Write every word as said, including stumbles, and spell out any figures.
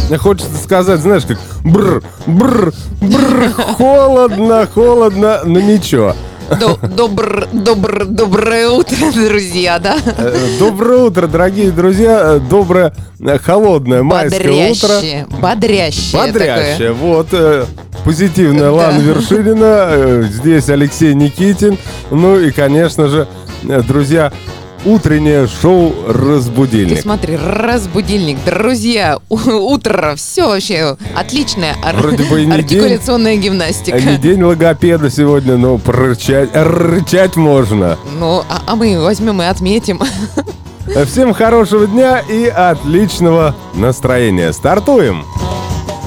хочется сказать, знаешь, как бр, бр, бр, холодно, холодно, но ничего. Добр, добр, доброе утро, друзья, да? Доброе утро, дорогие друзья. Доброе, холодное майское утро. Бодрящее, бодрящее. Бодрящее, вот. Позитивная Лана Вершинина. Здесь Алексей Никитин. Ну и, конечно же, друзья, утреннее шоу «Разбудильник». Ты смотри, разбудильник, друзья, утро, все вообще отличное. Вроде бы и не артикуляционная день, гимнастика. Не день логопеда сегодня, но прорычать, рычать можно. Ну, а, а мы возьмем и отметим. Всем хорошего дня и отличного настроения. Стартуем!